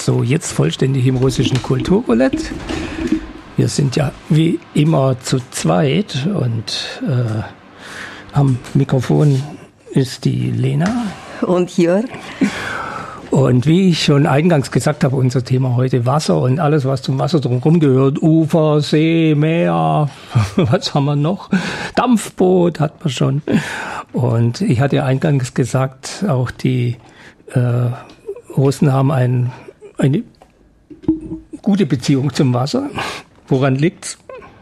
So, jetzt vollständig im russischen Kulturroulette. Wir sind ja wie immer zu zweit und am Mikrofon ist die Lena. Und Jörg. Und wie ich schon eingangs gesagt habe, unser Thema heute Wasser und alles, was zum Wasser drumherum gehört. Ufer, See, Meer, was haben wir noch? Dampfboot hat man schon. Und ich hatte ja eingangs gesagt, auch die Russen haben eine gute Beziehung zum Wasser. Woran liegt's?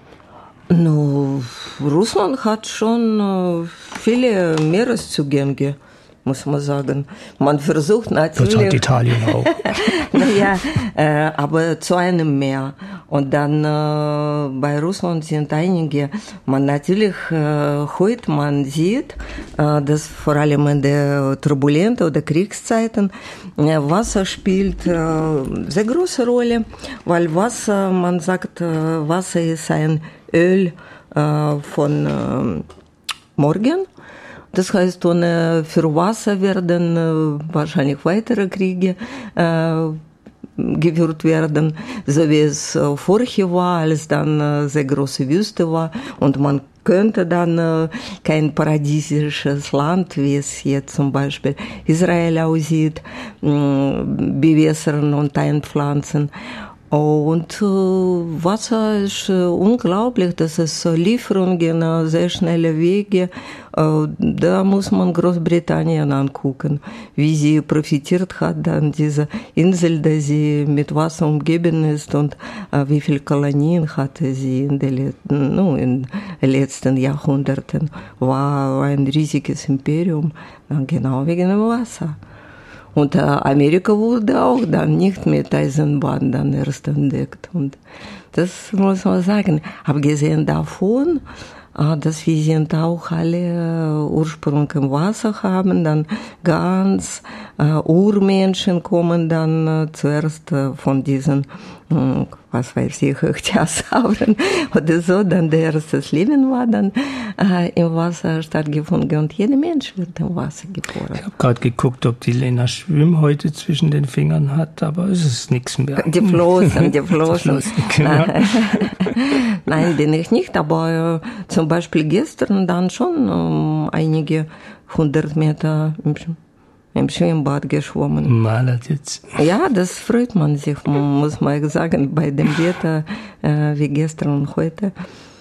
No, Russland hat schon viele Meereszugänge, muss man sagen. Man versucht natürlich... Das hat Italien auch. Naja, aber zu einem Meer. Und dann bei Russland sind einige, man natürlich heute, man sieht, dass vor allem in der turbulenten oder Kriegszeiten Wasser spielt sehr große Rolle, weil Wasser, man sagt, Wasser ist ein Öl von morgen. Das heißt, ohne für Wasser werden wahrscheinlich weitere Kriege geführt werden, so wie es vorher war, als dann sehr große Wüste war und man könnte dann kein paradiesisches Land, wie es jetzt zum Beispiel Israel aussieht, bewässern und einpflanzen. Und Wasser ist unglaublich, das ist Lieferungen, sehr schnelle Wege. Da muss man Großbritannien angucken, wie sie profitiert hat an dieser Insel, die sie mit Wasser umgeben ist und wie viele Kolonien hatte sie in den letzten Jahrhunderten. War ein riesiges Imperium, genau wegen dem Wasser. Und Amerika wurde auch dann nicht mit Eisenbahn dann erst entdeckt. Und das muss man sagen. Abgesehen davon, dass wir sind auch alle Ursprung im Wasser haben, dann ganz Urmenschen kommen dann zuerst von diesen, was weiß ich, Ichthyosauren oder so, dann der erste Leben war dann im Wasser stattgefunden und jeder Mensch wird im Wasser geboren. Ich habe gerade geguckt, ob die Lena Schwimmhäute zwischen den Fingern hat, aber es ist nichts mehr. Die Flossen. Genau. Nein, bin ich nicht, aber zum Beispiel gestern dann schon einige 100 Meter im Schwimmbad geschwommen. Jetzt. Ja, das freut man sich, muss man sagen, bei dem Wetter wie gestern und heute.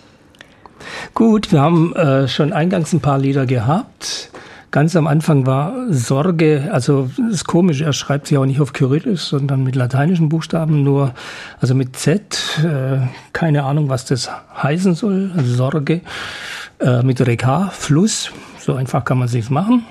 Gut, wir haben schon eingangs ein paar Lieder gehabt. Ganz am Anfang war Sorge, also das ist komisch, er schreibt sich auch nicht auf Kyrillisch, sondern mit lateinischen Buchstaben, nur also mit Z, keine Ahnung, was das heißen soll, also Sorge, mit Reka, Fluss, so einfach kann man sich's machen.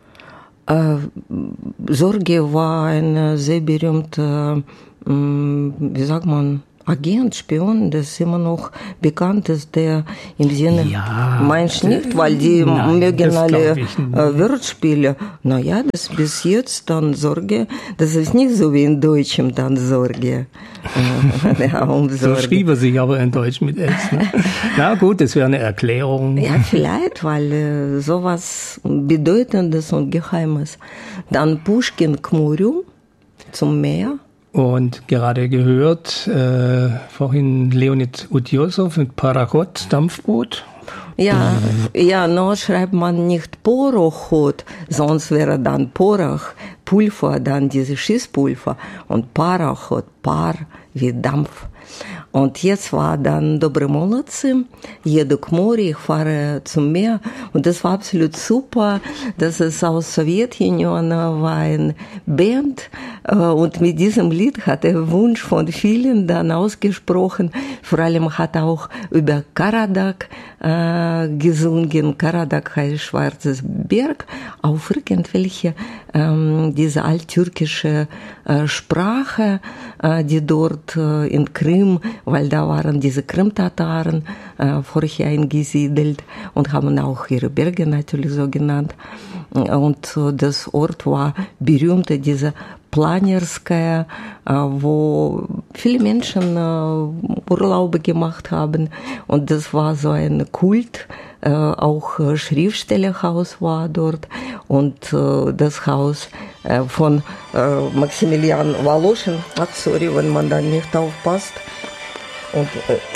Sorge war ein sehr berühmter, wie sagt man, Agent, Spion, das immer noch bekannt ist, der im Sinne, meinst nicht, weil die mögen alle Wortspiele. Naja, das bis jetzt dann Sorge, das ist nicht so wie in Deutschem dann Sorge. Sorge. So schrieb er sich aber in Deutsch mit S. Ne? Na gut, das wäre eine Erklärung. Ja, vielleicht, weil sowas Bedeutendes und Geheimes. Dann Puschkin к морю, zum Meer. Und gerade gehört, vorhin Leonid Utjosov mit Parachod, Dampfboot. Ja, nur schreibt man nicht Porochod, sonst wäre dann Porach, Pulver, dann dieses Schießpulver und Parachod, Par wie Dampf. Und jetzt war dann Dobre Molodzi, jedu к морю, ich fahre zum Meer. Und das war absolut super, dass es aus Sowjetunion war eine Band. Und mit diesem Lied hat der Wunsch von vielen dann ausgesprochen. Vor allem hat er auch über Karadak gesungen. Karadak heißt Schwarzes Berg. Auf irgendwelche, diese alttürkische Sprache, die dort in Krim, weil da waren diese Krim-Tataren vorher eingesiedelt und haben auch ihre Berge natürlich so genannt. Und das Ort war berühmt, diese Planierskaya, wo viele Menschen Urlaube gemacht haben. Und das war so ein Kult auch Schriftstellerhaus war dort und das Haus von Maximilian Woloschin. Ach, sorry, wenn man da nicht aufpasst und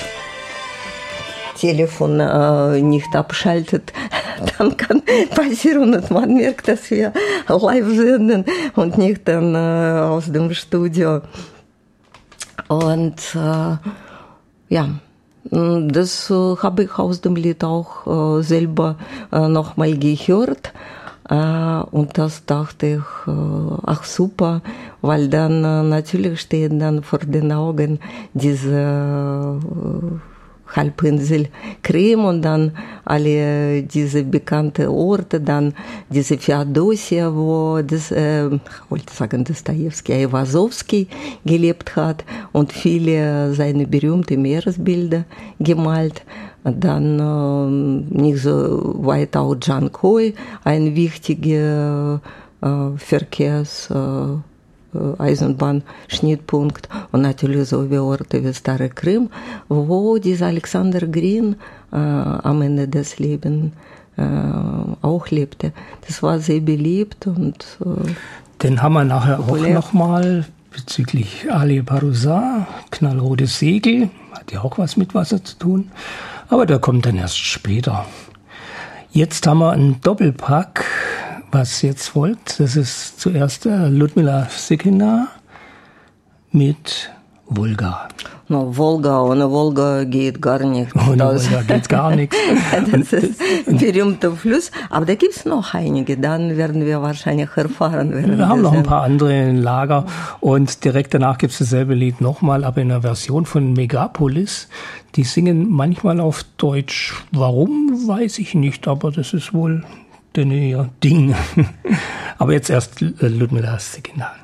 Telefon nicht abschaltet, dann kann passieren und man merkt, dass wir live senden und nicht dann aus dem Studio. Und ja, das habe ich aus dem Lied auch selber nochmal gehört. Und das dachte ich, ach super, weil dann natürlich stehen dann vor den Augen diese Halbinsel Krim und dann alle diese bekannten Orte, dann diese Feodosia, wo das, wollte sagen Dostojewski, Aiwazowski gelebt hat und viele seine berühmten Meeresbilder gemalt. Dann nicht so weit auch Jankoy, ein wichtiger Eisenbahnschnittpunkt und natürlich so wie Orte wie Stare Krim, wo dieser Alexander Green am Ende des Lebens auch lebte. Das war sehr beliebt und den haben wir nachher populär. Auch nochmal bezüglich Ali Parousa, Knallrotes Segel, hat ja auch was mit Wasser zu tun, aber der kommt dann erst später. Jetzt haben wir einen Doppelpack. Was jetzt folgt, das ist zuerst Ludmila Sekina mit Wolga. No, Wolga, ohne Wolga geht gar nichts. Ohne Wolga geht gar nichts. Das ist ein berühmter Fluss. Aber da gibt es noch einige, dann werden wir wahrscheinlich erfahren. Wir haben noch ein paar andere im Lager und direkt danach gibt es dasselbe Lied nochmal, aber in einer Version von Megapolis. Die singen manchmal auf Deutsch. Warum, weiß ich nicht, aber das ist wohl ihr Ding. Aber jetzt erst Ludmila Sekina.